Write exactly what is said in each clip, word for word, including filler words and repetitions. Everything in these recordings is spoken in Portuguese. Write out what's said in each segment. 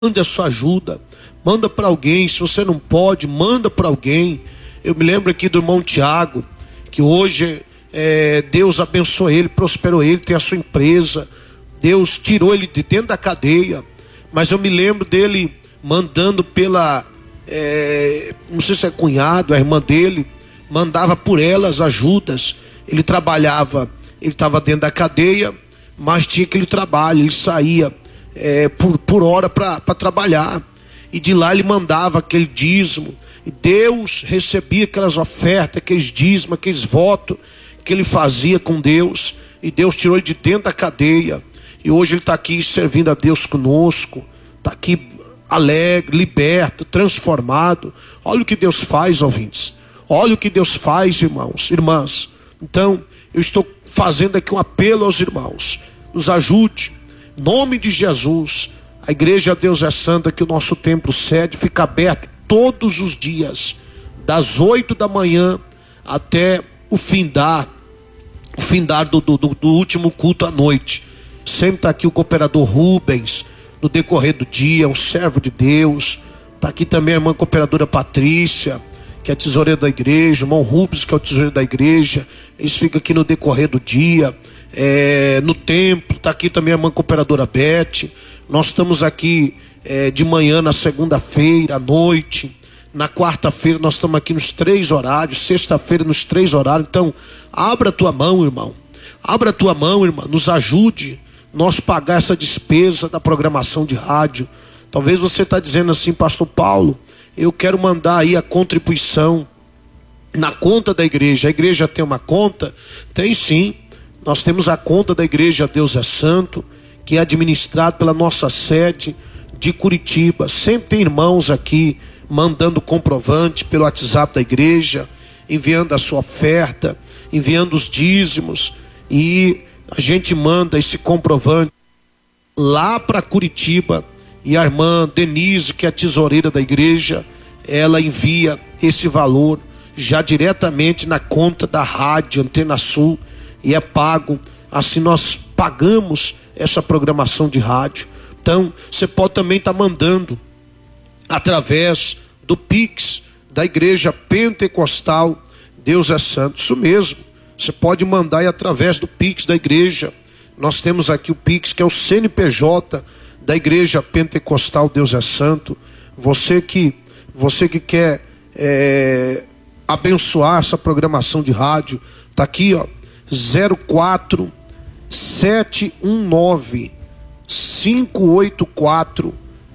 Mande a sua ajuda, manda para alguém. Se você não pode, manda para alguém. Eu me lembro aqui do irmão Tiago, que hoje é, Deus abençoou ele, prosperou ele, tem a sua empresa. Deus tirou ele de dentro da cadeia. Mas eu me lembro dele mandando pela, é, não sei se é cunhado, a irmã dele, mandava por elas ajudas. Ele trabalhava, ele estava dentro da cadeia, mas tinha aquele trabalho, ele saía É, por, por hora para trabalhar, e de lá ele mandava aquele dízimo, e Deus recebia aquelas ofertas, aqueles dízimos, aqueles votos que ele fazia com Deus, e Deus tirou ele de dentro da cadeia, e hoje ele está aqui servindo a Deus conosco, está aqui alegre, liberto, transformado. Olha o que Deus faz, ouvintes, olha o que Deus faz, irmãos, irmãs. Então eu estou fazendo aqui um apelo aos irmãos: nos ajude. Em nome de Jesus, a igreja Deus é Santa, que o nosso templo sede fica aberto todos os dias, das oito da manhã até o findar, o findar do, do, do último culto à noite. Sempre está aqui o cooperador Rubens, no decorrer do dia, um servo de Deus. Está aqui também a irmã cooperadora Patrícia, que é a tesoureira da igreja, o irmão Rubens, que é o tesoureiro da igreja. Eles ficam aqui no decorrer do dia. É, no templo, está aqui também a irmã cooperadora Beth. Nós estamos aqui é, de manhã na segunda-feira, à noite. Na quarta-feira nós estamos aqui nos três horários, sexta-feira nos três horários. Então, abra a tua mão, irmão. Abra a tua mão, irmã. Nos ajude nós pagar essa despesa da programação de rádio. Talvez você está dizendo assim: pastor Paulo, eu quero mandar aí a contribuição na conta da igreja. A igreja tem uma conta? Tem sim. Nós temos a conta da igreja Deus é Santo, que é administrado pela nossa sede de Curitiba. Sempre tem irmãos aqui mandando comprovante pelo WhatsApp da igreja, enviando a sua oferta, enviando os dízimos, e a gente manda esse comprovante lá para Curitiba, e a irmã Denise, que é a tesoureira da igreja, ela envia esse valor já diretamente na conta da rádio Antena Sul, e é pago. Assim nós pagamos essa programação de rádio. Então você pode também estar tá mandando através do Pix da igreja Pentecostal Deus é Santo. Isso mesmo, você pode mandar aí através do Pix da igreja. Nós temos aqui o Pix, que é o C N P J da igreja Pentecostal Deus é Santo. Você que, você que quer é, abençoar essa programação de rádio, está aqui, ó, zero quatro sete um nove cinco oito quatro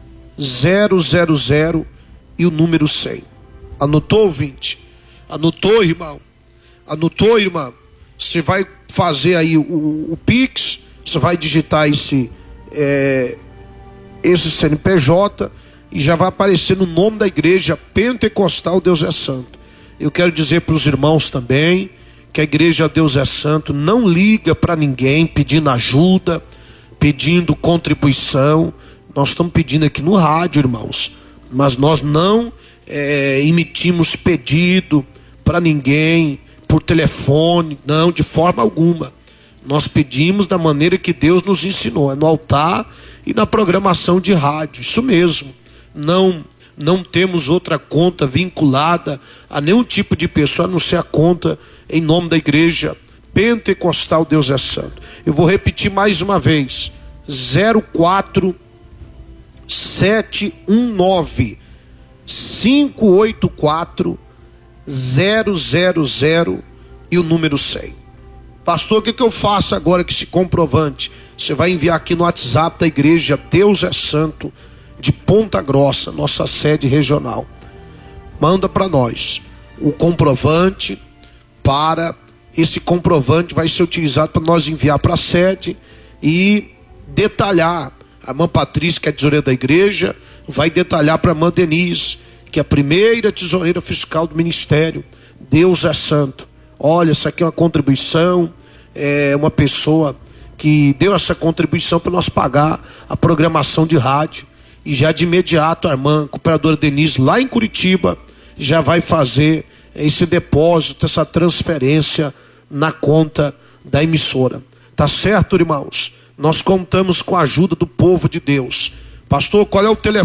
zero zero zero e o número cem. Anotou, ouvinte? Anotou, irmão? Anotou, irmã? Você vai fazer aí o, o, o Pix, você vai digitar esse, é, esse C N P J e já vai aparecer no nome da igreja Pentecostal Deus é Santo. Eu quero dizer para os irmãos também que a igreja Deus é Santo não liga para ninguém pedindo ajuda, pedindo contribuição. Nós estamos pedindo aqui no rádio, irmãos, mas nós não é, emitimos pedido para ninguém por telefone, não, de forma alguma. Nós pedimos da maneira que Deus nos ensinou, é no altar e na programação de rádio. Isso mesmo. Não Não temos outra conta vinculada a nenhum tipo de pessoa, a não ser a conta em nome da igreja Pentecostal Deus é Santo. Eu vou repetir mais uma vez: zero quatro sete um nove cinco oito quatro zero zero zero e o número cem. Pastor, o que, que eu faço agora com esse comprovante? Você vai enviar aqui no WhatsApp da igreja Deus é Santo de Ponta Grossa, nossa sede regional. Manda para nós o comprovante. Para esse comprovante vai ser utilizado para nós enviar para a sede e detalhar. A irmã Patrícia, que é a tesoureira da igreja, vai detalhar para a irmã Denise, que é a primeira tesoureira fiscal do ministério Deus é Santo. Olha, essa aqui é uma contribuição, é uma pessoa que deu essa contribuição para nós pagar a programação de rádio. E já de imediato a irmã cooperadora Denise, lá em Curitiba, já vai fazer esse depósito, essa transferência na conta da emissora. Tá certo, irmãos? Nós contamos com a ajuda do povo de Deus Pastor, qual é o telefone?